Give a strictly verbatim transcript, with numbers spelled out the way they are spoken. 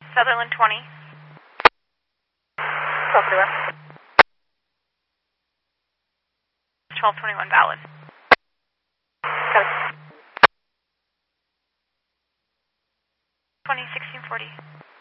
Sutherland twenty. twelve twenty-one. twelve twenty-one valid. Got it. twenty sixteen forty.